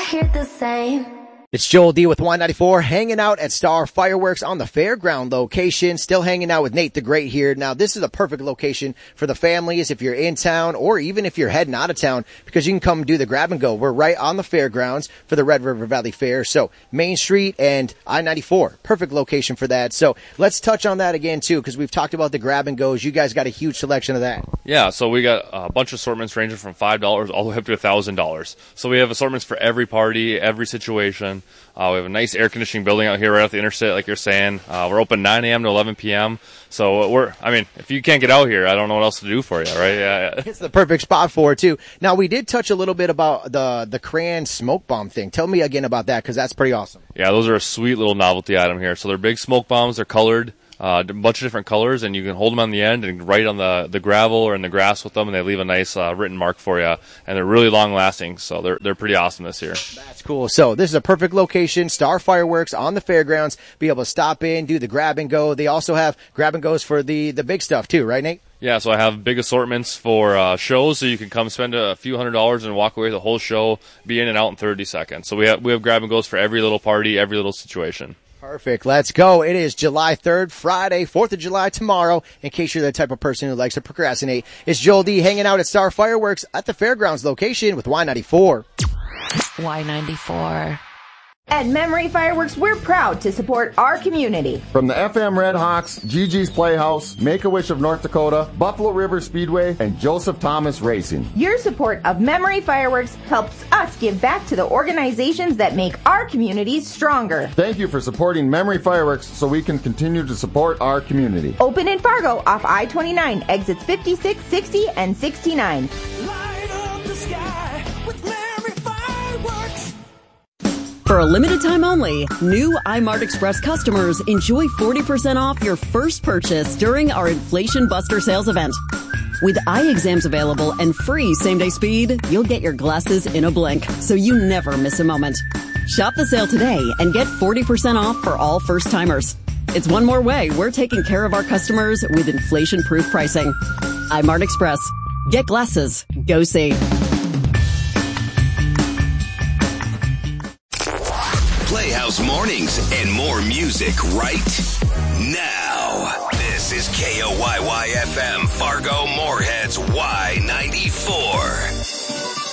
hear the same. It's Joel D with Y94, hanging out at Star Fireworks on the fairground location, still hanging out with Nate the Great here. Now, this is a perfect location for the families if you're in town or even if you're heading out of town, because you can come do the grab and go. We're right on the fairgrounds for the Red River Valley Fair. So Main Street and I-94, perfect location for that. So let's touch on that again too, because we've talked about the grab and goes. You guys got a huge selection of that. Yeah, so we got a bunch of assortments ranging from $5 all the way up to $1,000. So we have assortments for every party, every situation. We have a nice air conditioning building out here right off the interstate, like you're saying. We're open 9 a.m. to 11 p.m. So if you can't get out here, I don't know what else to do for you, right? Yeah. It's the perfect spot for it too. Now, we did touch a little bit about the Cran smoke bomb thing. Tell me again about that, because that's pretty awesome. Yeah, those are a sweet little novelty item here. So they're big smoke bombs. They're colored. A bunch of different colors, and you can hold them on the end and write on the gravel or in the grass with them, and they leave a nice written mark for you. And they're really long lasting, so they're pretty awesome this year. That's cool. So this is a perfect location, Star Fireworks on the fairgrounds. Be able to stop in, do the grab and go. They also have grab and goes for the big stuff too, right, Nate? Yeah, so I have big assortments for shows, so you can come spend a few $100s and walk away with the whole show, be in and out in 30 seconds. So we have grab and goes for every little party, every little situation. Perfect. Let's go. It is July 3rd, Friday, 4th of July tomorrow, in case you're the type of person who likes to procrastinate. It's Joel D hanging out at Star Fireworks at the fairgrounds location with Y94. Y94. At Memory Fireworks, we're proud to support our community. From the FM Red Hawks, Gigi's Playhouse, Make-A-Wish of North Dakota, Buffalo River Speedway, and Joseph Thomas Racing. Your support of Memory Fireworks helps us give back to the organizations that make our communities stronger. Thank you for supporting Memory Fireworks so we can continue to support our community. Open in Fargo off I-29, exits 56, 60, and 69. Light up the sky with Memory Fireworks. For a limited time only, new iMart Express customers enjoy 40% off your first purchase during our Inflation Buster sales event. With eye exams available and free same-day speed, you'll get your glasses in a blink, so you never miss a moment. Shop the sale today and get 40% off for all first-timers. It's one more way we're taking care of our customers with inflation-proof pricing. iMart Express. Get glasses. Go see. Playhouse Mornings and more music right now. This is KOYY-FM Fargo Moorhead's Y94.